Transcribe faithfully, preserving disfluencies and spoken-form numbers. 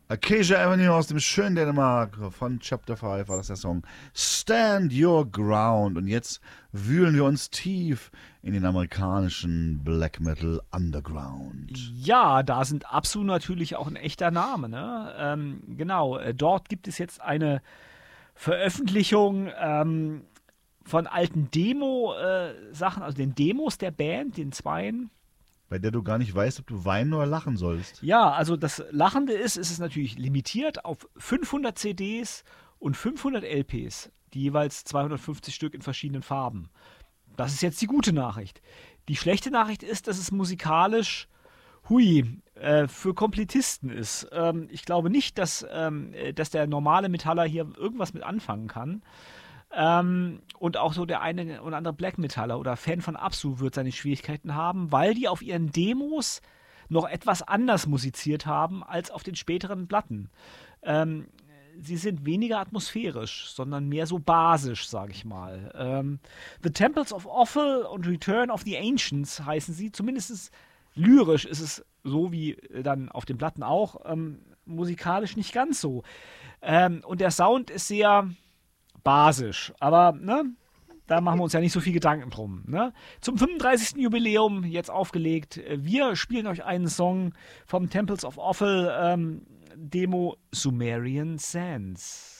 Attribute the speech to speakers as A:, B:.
A: Acacia Avenue aus dem schönen Dänemark von Chapter fünf war das der Song Stand Your Ground. Und jetzt wühlen wir uns tief in den amerikanischen Black Metal Underground.
B: Ja, da sind Absu natürlich auch ein echter Name. Ne? Ähm, genau, äh, dort gibt es jetzt eine Veröffentlichung ähm, von alten Demo-Sachen, also den Demos der Band, den Zweien.
A: Bei der du gar nicht weißt, ob du weinen oder lachen sollst.
B: Ja, also das Lachende ist, es ist natürlich limitiert auf fünfhundert C Ds und fünfhundert L Ps, die jeweils zweihundertfünfzig Stück in verschiedenen Farben. Das ist jetzt die gute Nachricht. Die schlechte Nachricht ist, dass es musikalisch, hui, äh, für Komplettisten ist. Ähm, ich glaube nicht, dass, ähm, dass der normale Metaller hier irgendwas mit anfangen kann. Ähm, und auch so der eine oder andere Black Metaller oder Fan von Absu wird seine Schwierigkeiten haben, weil die auf ihren Demos noch etwas anders musiziert haben als auf den späteren Platten. Ähm, sie sind weniger atmosphärisch, sondern mehr so basisch, sage ich mal. Ähm, The Temples of Offal und Return of the Ancients heißen sie. Zumindest lyrisch ist es so wie dann auf den Platten auch, ähm, musikalisch nicht ganz so. Ähm, und der Sound ist sehr basisch, aber ne, da machen wir uns ja nicht so viel Gedanken drum. Ne? Zum fünfunddreißigsten Jubiläum jetzt aufgelegt. Wir spielen euch einen Song vom Temples of Offal ähm, Demo Sumerian Sands.